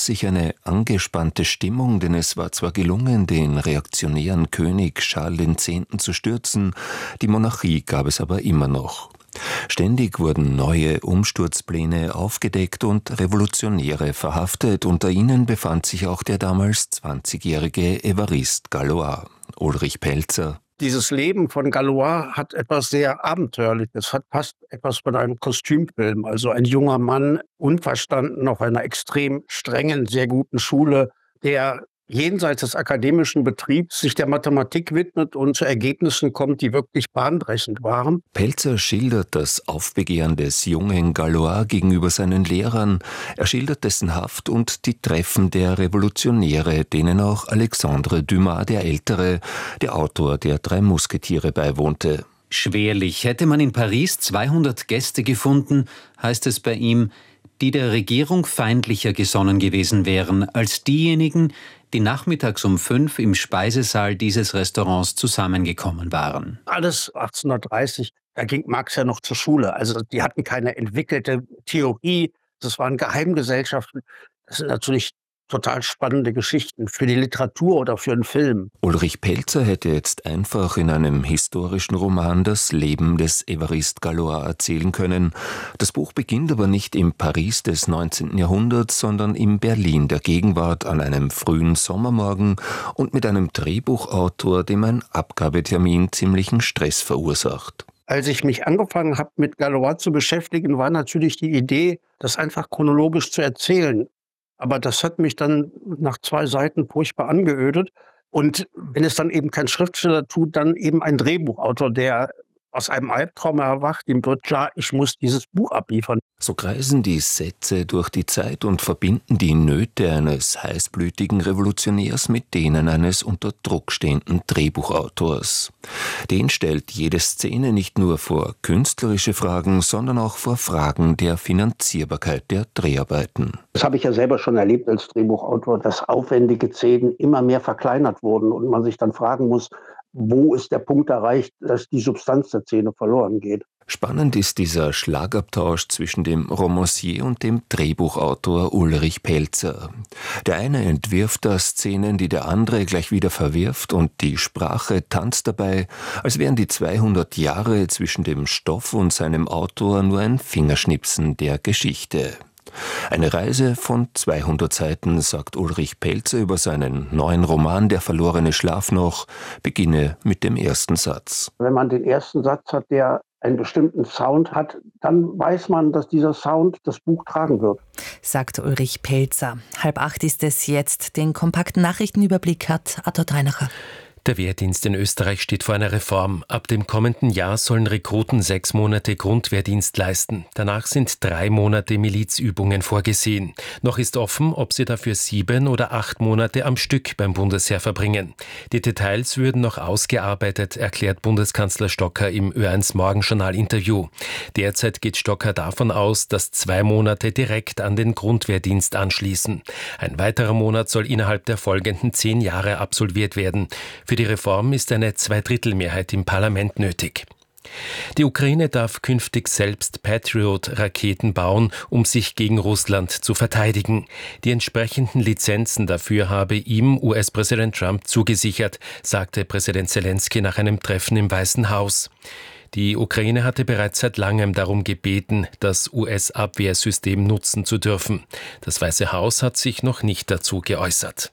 sich eine angespannte Stimmung, denn es war zwar gelungen, den reaktionären König Charles X. zu stürzen, die Monarchie gab es aber immer noch. Ständig wurden neue Umsturzpläne aufgedeckt und Revolutionäre verhaftet. Unter ihnen befand sich auch der damals 20-jährige Évariste Galois. Ulrich Pelzer. Dieses Leben von Galois hat etwas sehr Abenteuerliches, hat fast etwas von einem Kostümfilm. Also ein junger Mann, unverstanden, auf einer extrem strengen, sehr guten Schule, der jenseits des akademischen Betriebs sich der Mathematik widmet und zu Ergebnissen kommt, die wirklich bahnbrechend waren. Pelzer schildert das Aufbegehren des jungen Galois gegenüber seinen Lehrern. Er schildert dessen Haft und die Treffen der Revolutionäre, denen auch Alexandre Dumas der Ältere, der Autor der 3 Musketiere, beiwohnte. Schwerlich hätte man in Paris 200 Gäste gefunden, heißt es bei ihm, die der Regierung feindlicher gesonnen gewesen wären als diejenigen, die nachmittags um 5 im Speisesaal dieses Restaurants zusammengekommen waren. Alles 1830, da ging Marx ja noch zur Schule. Also die hatten keine entwickelte Theorie, das waren Geheimgesellschaften. Das sind natürlich total spannende Geschichten für die Literatur oder für einen Film. Ulrich Pelzer hätte jetzt einfach in einem historischen Roman das Leben des Évariste Galois erzählen können. Das Buch beginnt aber nicht im Paris des 19. Jahrhunderts, sondern im Berlin der Gegenwart an einem frühen Sommermorgen und mit einem Drehbuchautor, dem ein Abgabetermin ziemlichen Stress verursacht. Als ich mich angefangen habe, mit Galois zu beschäftigen, war natürlich die Idee, das einfach chronologisch zu erzählen. Aber das hat mich dann nach 2 Seiten furchtbar angeödet. Und wenn es dann eben kein Schriftsteller tut, dann eben ein Drehbuchautor, der aus einem Albtraum erwacht, ihm wird klar, ich muss dieses Buch abliefern. So kreisen die Sätze durch die Zeit und verbinden die Nöte eines heißblütigen Revolutionärs mit denen eines unter Druck stehenden Drehbuchautors. Den stellt jede Szene nicht nur vor künstlerische Fragen, sondern auch vor Fragen der Finanzierbarkeit der Dreharbeiten. Das habe ich ja selber schon erlebt als Drehbuchautor, dass aufwendige Szenen immer mehr verkleinert wurden und man sich dann fragen muss, wo ist der Punkt erreicht, dass die Substanz der Szene verloren geht. Spannend ist dieser Schlagabtausch zwischen dem Romancier und dem Drehbuchautor Ulrich Pelzer. Der eine entwirft da Szenen, die der andere gleich wieder verwirft, und die Sprache tanzt dabei, als wären die 200 Jahre zwischen dem Stoff und seinem Autor nur ein Fingerschnipsen der Geschichte. Eine Reise von 200 Seiten, sagt Ulrich Pelzer über seinen neuen Roman Der verlorene Schlaf noch, beginne mit dem ersten Satz. Wenn man den ersten Satz hat, der einen bestimmten Sound hat, dann weiß man, dass dieser Sound das Buch tragen wird. Sagt Ulrich Pelzer. 7:30 ist es jetzt. Den kompakten Nachrichtenüberblick hat Arthur Dreinacher. Der Wehrdienst in Österreich steht vor einer Reform. Ab dem kommenden Jahr sollen Rekruten 6 Monate Grundwehrdienst leisten. Danach sind 3 Monate Milizübungen vorgesehen. Noch ist offen, ob sie dafür 7 oder 8 Monate am Stück beim Bundesheer verbringen. Die Details würden noch ausgearbeitet, erklärt Bundeskanzler Stocker im Ö1 Morgenjournal-Interview. Derzeit geht Stocker davon aus, dass 2 Monate direkt an den Grundwehrdienst anschließen. Ein weiterer Monat soll innerhalb der folgenden 10 Jahre absolviert werden. Für die Reform ist eine Zweidrittelmehrheit im Parlament nötig. Die Ukraine darf künftig selbst Patriot-Raketen bauen, um sich gegen Russland zu verteidigen. Die entsprechenden Lizenzen dafür habe ihm US-Präsident Trump zugesichert, sagte Präsident Zelensky nach einem Treffen im Weißen Haus. Die Ukraine hatte bereits seit langem darum gebeten, das US-Abwehrsystem nutzen zu dürfen. Das Weiße Haus hat sich noch nicht dazu geäußert.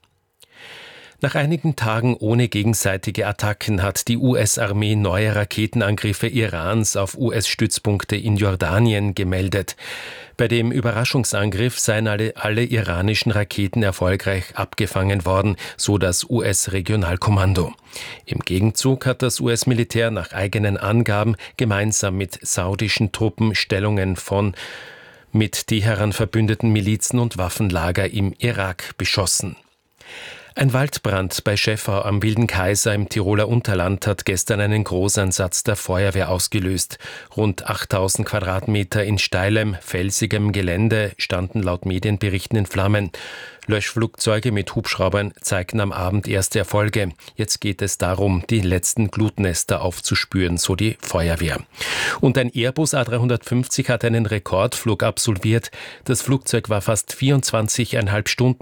Nach einigen Tagen ohne gegenseitige Attacken hat die US-Armee neue Raketenangriffe Irans auf US-Stützpunkte in Jordanien gemeldet. Bei dem Überraschungsangriff seien alle iranischen Raketen erfolgreich abgefangen worden, so das US-Regionalkommando. Im Gegenzug hat das US-Militär nach eigenen Angaben gemeinsam mit saudischen Truppen Stellungen von mit Teheran verbündeten Milizen und Waffenlager im Irak beschossen. Ein Waldbrand bei Schäffau am Wilden Kaiser im Tiroler Unterland hat gestern einen Großeinsatz der Feuerwehr ausgelöst. Rund 8000 Quadratmeter in steilem, felsigem Gelände standen laut Medienberichten in Flammen. Löschflugzeuge mit Hubschraubern zeigten am Abend erste Erfolge. Jetzt geht es darum, die letzten Glutnester aufzuspüren, so die Feuerwehr. Und ein Airbus A350 hat einen Rekordflug absolviert. Das Flugzeug war fast 24,5 Stunden